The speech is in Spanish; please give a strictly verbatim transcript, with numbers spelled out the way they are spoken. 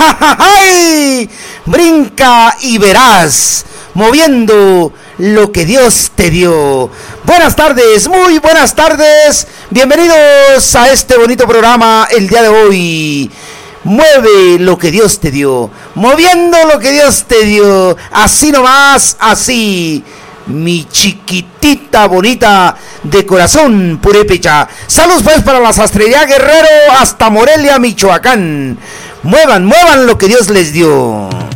¡Ay! Brinca y verás, moviendo lo que Dios te dio. Buenas tardes, muy buenas tardes. Bienvenidos a este bonito programa el día de hoy. Mueve lo que Dios te dio, moviendo lo que Dios te dio. Así nomás, así. Mi chiquitita bonita de corazón purépecha. Saludos pues para la Sastrería Guerrero hasta Morelia, Michoacán. Muevan, muevan lo que Dios les dio.